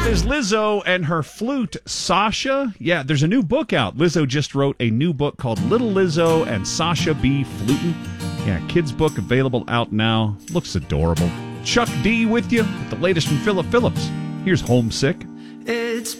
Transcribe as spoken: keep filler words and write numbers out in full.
There's Lizzo and her flute, Sasha. Yeah, there's a new book out. Lizzo just wrote a new book called Little Lizzo and Sasha B. Flutin'. Yeah, kids' book available out now. Looks adorable. Chuck D with you with the latest from Philip Phillips. Here's Homesick. It's